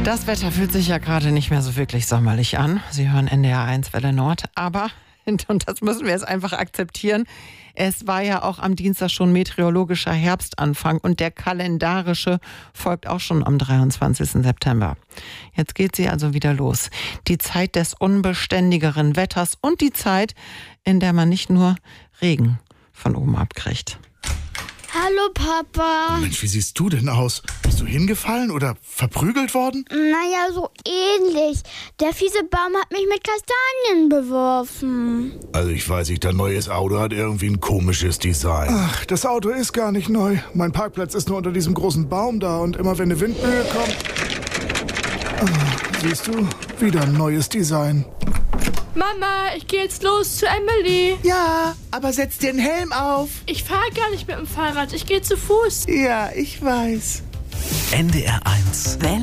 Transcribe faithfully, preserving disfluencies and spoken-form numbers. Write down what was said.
Das Wetter fühlt sich ja gerade nicht mehr so wirklich sommerlich an. Sie hören N D R eins Welle Nord, aber, und das müssen wir jetzt einfach akzeptieren, es war ja auch am Dienstag schon meteorologischer Herbstanfang und der kalendarische folgt auch schon am dreiundzwanzigsten September. Jetzt geht sie also wieder los. Die Zeit des unbeständigeren Wetters und die Zeit, in der man nicht nur Regen von oben abkriegt. Hallo, Papa. Oh Mensch, wie siehst du denn aus? Bist du hingefallen oder verprügelt worden? Naja, so ähnlich. Der fiese Baum hat mich mit Kastanien beworfen. Also ich weiß nicht, dein neues Auto hat irgendwie ein komisches Design. Ach, das Auto ist gar nicht neu. Mein Parkplatz ist nur unter diesem großen Baum da und immer wenn eine Windböe kommt... Ah, siehst du? Wieder ein neues Design. Mama, ich gehe jetzt los zu Emily. Ja, aber setz dir einen Helm auf. Ich fahre gar nicht mit dem Fahrrad, ich gehe zu Fuß. Ja, ich weiß. N D R eins Welle